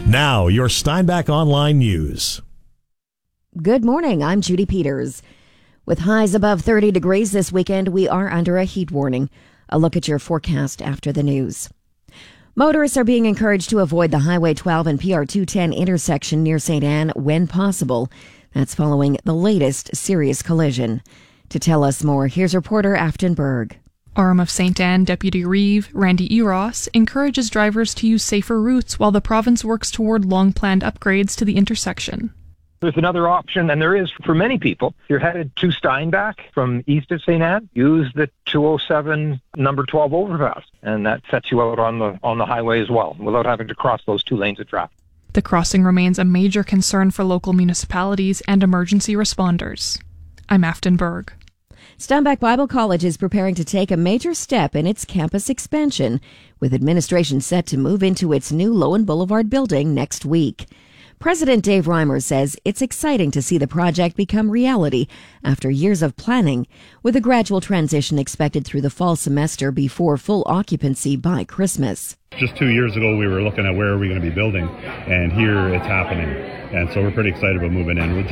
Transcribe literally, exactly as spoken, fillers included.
Now, your Steinbach Online News. Good morning. I'm Judy Peters. With highs above thirty degrees this weekend, we are under a heat warning. A look at your forecast after the news. Motorists are being encouraged to avoid the Highway twelve and P R two ten intersection near Saint Anne when possible. That's following the latest serious collision. To tell us more, here's reporter Afton Berg. R M of Saint Anne Deputy Reeve, Randy Eros, encourages drivers to use safer routes while the province works toward long-planned upgrades to the intersection. There's another option, and there is for many people. If you're headed to Steinbach from east of Saint Anne, use the two oh seven number twelve overpass, and that sets you out on the on the highway as well, without having to cross those two lanes of traffic. The crossing remains a major concern for local municipalities and emergency responders. I'm Afton Berg. Steinbach Bible College is preparing to take a major step in its campus expansion, with administration set to move into its new Lowen Boulevard building next week. President Dave Reimer says it's exciting to see the project become reality after years of planning, with a gradual transition expected through the fall semester before full occupancy by Christmas. Just two years ago, we were looking at where are we going to be building, and here it's happening. And so we're pretty excited about moving in. We'll